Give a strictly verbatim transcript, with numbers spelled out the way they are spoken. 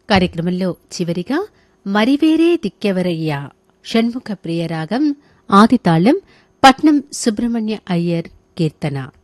కార్యక్రమంలో చివరిగా మరివేరే దిక్కెవరయ్యా షణ్ముఖ ప్రియరాగం ఆదితాళం పట్నం సుబ్రహ్మణ్య అయ్యర్ కీర్తన.